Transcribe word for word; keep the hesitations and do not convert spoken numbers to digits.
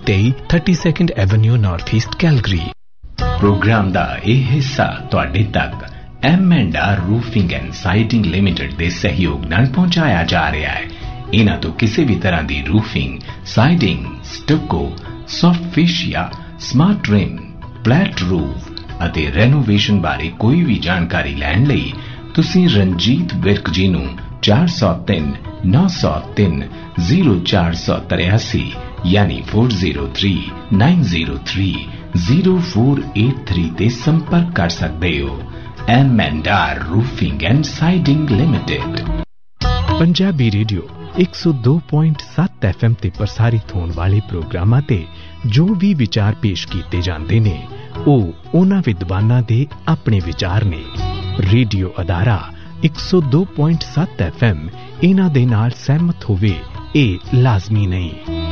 तेई thirty second Avenue north east Calgary. Programme दा यह हिस्सा तुहाडे तक M and are roofing and siding limited दे सहयोग नाल पहुंचाया जा रहा है। इन्हां तो किसी भी तरह की roofing, siding, stucco, soft fascia, smart trim, flat roof ਅਤੇ रेनोवेशन बारे कोई भी जानकारी लैण लई तुसीं रंजीत विर्क जी नूं चार सौ तीन नौ सौ तीन जीरो चार सौ तिरासी यानी four zero three nine zero three zero four eight three ते संपर्क कर सकते हो। M and are roofing and siding limited. Punjabi radio एक सौ दो पॉइंट सात एफ एम ते प्रसारित होने वाले प्रोग्रामां ते जो भी विचार पेश किए जाते ने ਉਹ ਉਹਨਾਂ ਵਿਦਵਾਨਾਂ ਦੇ ਆਪਣੇ ਵਿਚਾਰ ਨੇ। ਰੇਡੀਓ ਅਦਾਰਾ एक सौ दो पॉइंट सात एफ एम ਇਹਨਾਂ ਦੇ ਨਾਲ ਸਹਿਮਤ ਹੋਵੇ ਇਹ ਲਾਜ਼ਮੀ ਨਹੀਂ।